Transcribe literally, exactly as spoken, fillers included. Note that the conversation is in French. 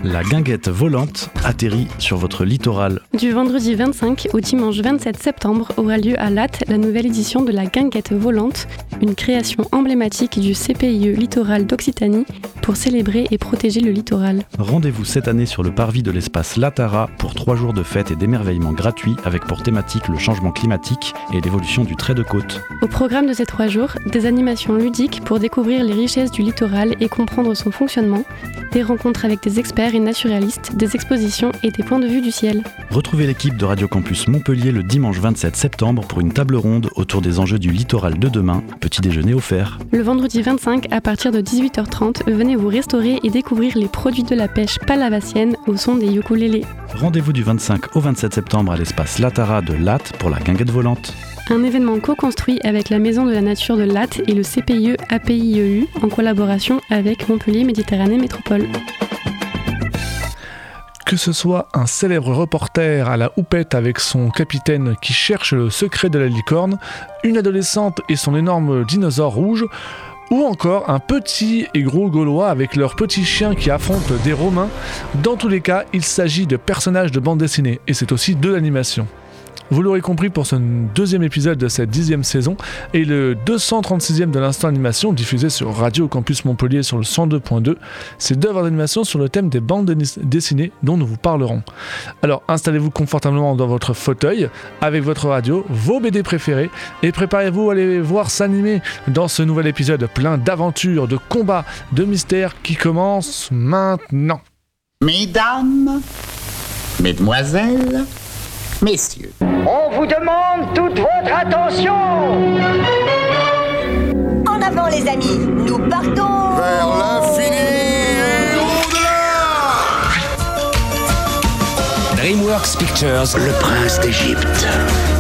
La guinguette volante atterrit sur votre littoral. Du vendredi vingt-cinq au dimanche vingt-sept septembre aura lieu à Lattes la nouvelle édition de la guinguette volante, une création emblématique du C P I E Littoral d'Occitanie pour célébrer et protéger le littoral. Rendez-vous cette année sur le parvis de l'espace Latara pour trois jours de fêtes et d'émerveillements gratuits avec pour thématique le changement climatique et l'évolution du trait de côte. Au programme de ces trois jours, des animations ludiques pour découvrir les richesses du littoral et comprendre son fonctionnement, des rencontres avec des experts et naturalistes, des expositions et des points de vue du ciel. Retrouvez l'équipe de Radio Campus Montpellier le dimanche vingt-sept septembre pour une table ronde autour des enjeux du littoral de demain, petit déjeuner offert. Le vendredi vingt-cinq, à partir de dix-huit heures trente, venez vous restaurer et découvrir les produits de la pêche palavassienne au son des ukulélés. Rendez-vous du vingt-cinq au vingt-sept septembre à l'espace Latara de Lattes pour la guinguette volante. Un événement co-construit avec la Maison de la Nature de Lattes et le C P I E A P I E U en collaboration avec Montpellier Méditerranée Métropole. Que ce soit un célèbre reporter à la houppette avec son capitaine qui cherche le secret de la licorne, une adolescente et son énorme dinosaure rouge, ou encore un petit et gros Gaulois avec leur petit chien qui affrontent des Romains, dans tous les cas, il s'agit de personnages de bande dessinée et c'est aussi de l'animation. Vous l'aurez compris pour ce deuxième épisode de cette dixième saison et le deux cent trente-sixième de l'Instant Animation diffusé sur Radio Campus Montpellier sur le cent deux point deux, c'est deux œuvres d'animation sur le thème des bandes dessinées dont nous vous parlerons. Alors installez-vous confortablement dans votre fauteuil avec votre radio, vos B D préférés et préparez-vous à les voir s'animer dans ce nouvel épisode plein d'aventures, de combats, de mystères qui commence maintenant. Mesdames, Mesdemoiselles, Messieurs, on vous demande toute votre attention. En avant les amis, nous partons vers l'infini et au-delà. DreamWorks Pictures, Le Prince d'Égypte.